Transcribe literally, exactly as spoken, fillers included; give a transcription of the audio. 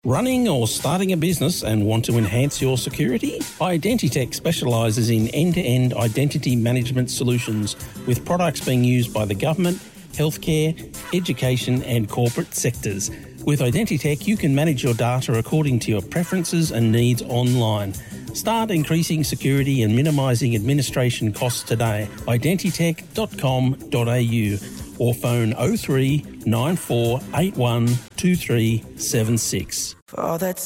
Running or starting a business and want to enhance your security? Identitech specialises in end-to-end identity management solutions with products being used by the government, healthcare, education and corporate sectors. With Identitech, you can manage your data according to your preferences and needs online. Start increasing security and minimising administration costs today. identitech dot com dot a u or phone oh three nine four eight one two three seven six. For all that